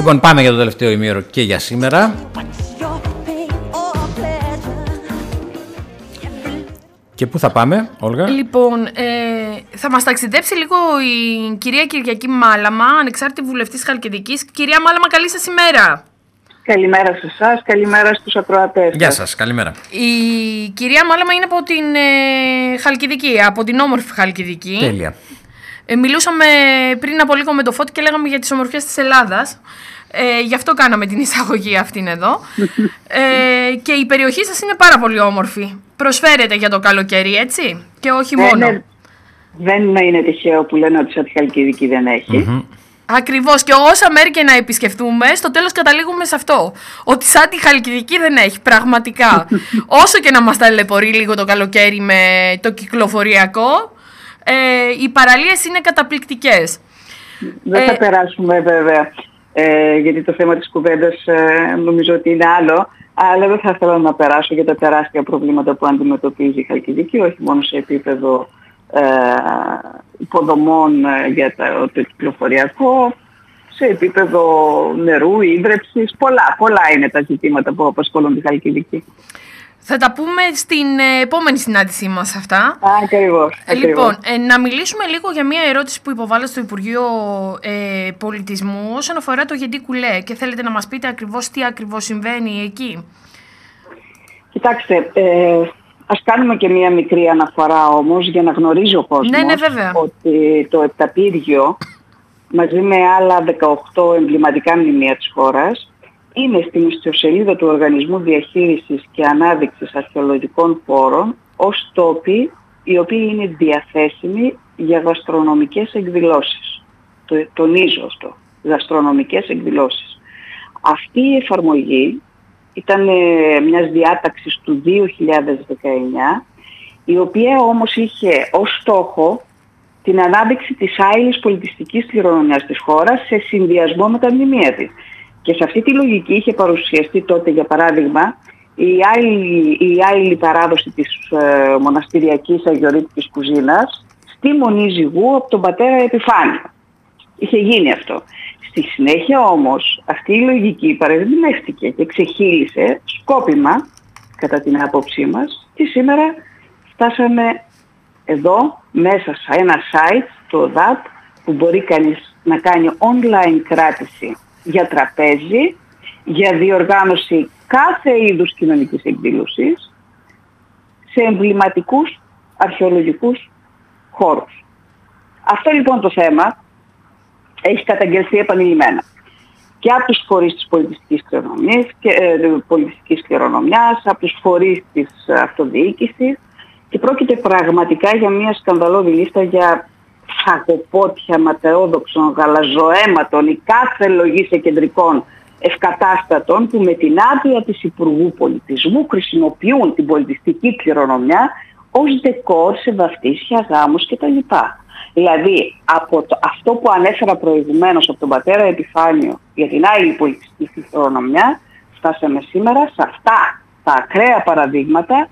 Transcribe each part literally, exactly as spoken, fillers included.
Λοιπόν, πάμε για το τελευταίο ημίωρο και για σήμερα. Και πού θα πάμε, Όλγα? Λοιπόν, ε, θα μας ταξιδέψει λίγο η κυρία Κυριακή Μάλαμα, ανεξάρτητη βουλευτής Χαλκιδικής. Κυρία Μάλαμα, καλή σας ημέρα. Καλημέρα σε εσάς, καλημέρα στους ακροατές. Γεια σας, καλημέρα. Η κυρία Μάλαμα είναι από την ε, Χαλκιδική, από την όμορφη Χαλκιδική. Τέλεια. Ε, μιλούσαμε πριν από λίγο με το Φώτη και λέγαμε για τις ομορφιές της Ελλάδας. Ε, γι' αυτό κάναμε την εισαγωγή αυτήν εδώ. ε, και η περιοχή σας είναι πάρα πολύ όμορφη. Προσφέρεται για το καλοκαίρι, έτσι, και όχι δεν μόνο. Είναι, δεν είναι τυχαίο που λένε ότι σαν τη Χαλκιδική δεν έχει. Mm-hmm. Ακριβώς, και όσα μέρη και να επισκεφτούμε, στο τέλος καταλήγουμε σε αυτό. Ότι σαν τη Χαλκιδική δεν έχει, πραγματικά. Όσο και να μας ταλαιπωρεί λίγο το καλοκαίρι με το κυκλοφοριακό, ε, οι παραλίες είναι καταπληκτικές. Δεν θα ε, περάσουμε βέβαια, ε, γιατί το θέμα της κουβέντας ε, νομίζω ότι είναι άλλο, αλλά δεν θα ήθελα να περάσω για τα τεράστια προβλήματα που αντιμετωπίζει η Χαλκιδική, όχι μόνο σε επίπεδο ε, υποδομών ε, για το, το κυκλοφοριακό, σε επίπεδο νερού, ίδρευσης, πολλά, πολλά είναι τα ζητήματα που απασχολούν τη Χαλκιδική. Θα τα πούμε στην επόμενη συνάντησή μας αυτά. Ακριβώς. Λοιπόν, ε, να μιλήσουμε λίγο για μια ερώτηση που υποβάλλω στο Υπουργείο ε, Πολιτισμού όσον αφορά το Γεντή Κουλέ, και θέλετε να μας πείτε ακριβώς τι ακριβώς συμβαίνει εκεί. Κοιτάξτε, ε, ας κάνουμε και μια μικρή αναφορά όμως για να γνωρίζει ο κόσμος, ναι, ναι, βέβαια, ότι το Επταπύργιο μαζί με άλλα δεκαοκτώ εμβληματικά μνημεία της χώρας είναι στην ιστοσελίδα του Οργανισμού Διαχείρισης και Ανάδειξης Αρχαιολογικών Πόρων ως τόποι οι οποίοι είναι διαθέσιμοι για γαστρονομικές εκδηλώσεις. Το τονίζω αυτό, γαστρονομικές εκδηλώσεις. Αυτή η εφαρμογή ήταν ε, μιας διάταξης του δύο χιλιάδες δεκαεννιά, η οποία όμως είχε ως στόχο την ανάδειξη της άειλης πολιτιστικής κληρονομιάς της χώρας σε συνδυασμό με τα μνημεία της. Και σε αυτή τη λογική είχε παρουσιαστεί τότε, για παράδειγμα, η άειλη, η άειλη παράδοση της ε, μοναστηριακής αγιορείτικης κουζίνας στη Μονή Ζυγού από τον πατέρα Επιφάνιο. Είχε γίνει αυτό. Στη συνέχεια όμως αυτή η λογική παρεμβολεύτηκε και ξεχύλισε σκόπιμα, κατά την άποψή μας, και σήμερα φτάσαμε εδώ μέσα σε ένα site, το ΟΔΑΤ, που μπορεί κανείς να κάνει online κράτηση για τραπέζι, για διοργάνωση κάθε είδους κοινωνικής εκδήλωσης σε εμβληματικούς αρχαιολογικούς χώρους. Αυτό λοιπόν το θέμα έχει καταγγελθεί επανειλημμένα και από τους φορείς της πολιτιστικής κληρονομιάς, και, ε, πολιτιστικής κληρονομιάς, από τους φορείς της αυτοδιοίκησης, και πρόκειται πραγματικά για μια σκανδαλώδη λίστα για φαγοπότια ματαιόδοξων γαλαζοαίματων ή κάθε λογής εκεντρικών ευκατάστατων που με την άδεια της Υπουργού Πολιτισμού χρησιμοποιούν την πολιτιστική κληρονομιά ως δεκόρ σε βαφτίσια, γάμους κτλ. Δηλαδή, από το, αυτό που ανέφερα προηγουμένως από τον πατέρα Επιφάνιο για την άειλη πολιτιστική κληρονομιά, φτάσαμε σήμερα σε αυτά τα ακραία παραδείγματα,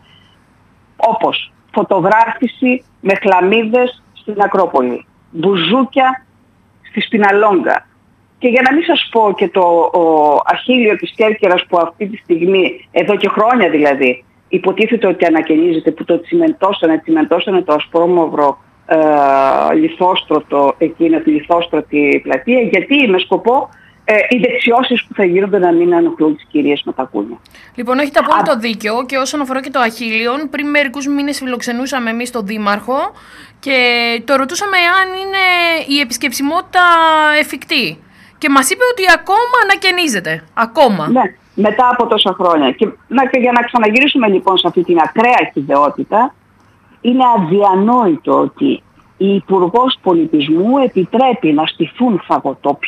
όπως φωτογράφηση με χλαμίδες στην Ακρόπολη, μπουζούκια στη Σπιναλόγκα. Και για να μην σας πω και το ο, Αχίλιο της Κέρκυρας που αυτή τη στιγμή, εδώ και χρόνια δηλαδή, υποτίθεται ότι ανακαινίζεται, που το τσιμεντώσανε, τσιμεντώσανε το ασπρόμαυρο ε, λιθόστρωτο, εκείνη τη λιθόστρωτη πλατεία, γιατί με σκοπό ε, οι δεξιώσεις που θα γίνονται να μην ενοχλούν τις κυρίες με τα κούνια. Λοιπόν, έχετε απόλυτο δίκιο, και όσον αφορά και το Αχίλιον, πριν μερικούς μήνες φιλοξενούσαμε εμείς τον Δήμαρχο και το ρωτούσαμε αν είναι η επισκεψιμότητα εφικτή. Και μας είπε ότι ακόμα ανακαινίζεται. Ακόμα. Ναι, μετά από τόσα χρόνια. Και, να, και για να ξαναγυρίσουμε λοιπόν σε αυτή την ακραία χυδαιότητα, είναι αδιανόητο ότι η Υπουργός Πολιτισμού επιτρέπει να στηθούν φαγοτόπια